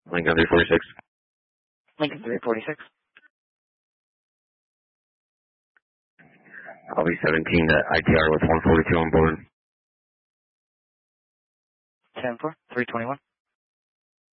Lincoln 346. Lincoln 346. I'll be 17 to ITR with 142 on board. 10-4, 321.